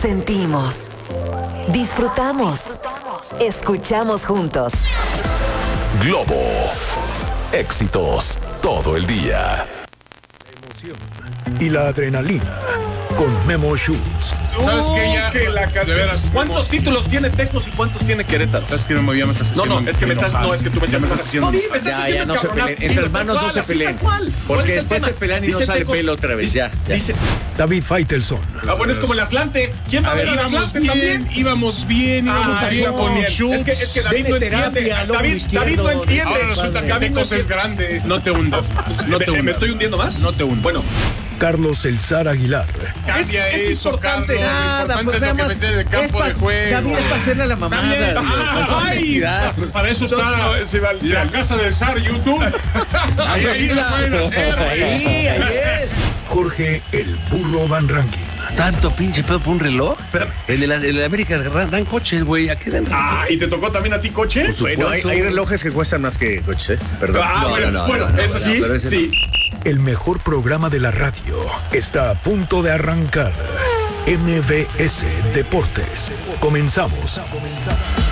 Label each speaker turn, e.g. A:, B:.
A: Sentimos, disfrutamos, escuchamos juntos.
B: Globo. Éxitos todo el día.
C: Y la adrenalina con Memo Schutz.
D: ¿Sabes qué? Ya,
E: que la
D: de veras,
E: ¿Cuántos títulos tiene Tecos y cuántos tiene Querétaro?
D: ¿Sabes que me llamas asesino?
E: No, es que me estás, no, es que tú me llamas
D: haciendo.
E: No, dime, me estás haciendo
F: no se peleen. Entre hermanos no se peleen. Porque después se pelean y no sale pelo otra vez. Ya.
E: Dice,
C: David Faitelson.
E: bueno, es como el Atlante. ¿Quién va a ver el Atlante también?
D: Íbamos bien con Schutz.
E: Es que David no entiende. David no entiende.
D: Ahora resulta que Tecos es grande. No te hundas más. No te hundas.
E: ¿Me estoy hundiendo más?
D: No te hundas.
E: Bueno.
C: Carlos El Zar Aguilar.
D: Cambia
E: es
D: eso,
E: importante.
D: Carlos.
F: Nada,
D: Lo importante es lo que mete en el campo de juego.
F: David es para hacerle a la mamada.
D: Para eso está la casa del Zar, YouTube. Ahí lo pueden hacer.
F: Ahí es.
C: Jorge El Burro Van Rankin.
F: Tanto pinche pedo por un reloj. El de la América dan coches, güey. ¿A qué dan?
E: ¿Y te tocó también a ti coche?
F: Bueno, hay relojes que cuestan más que coches, ¿eh? Perdón.
E: Bueno, eso sí,
F: pero ese
E: sí.
C: El mejor programa de la radio está a punto de arrancar. MBS Deportes. Comenzamos.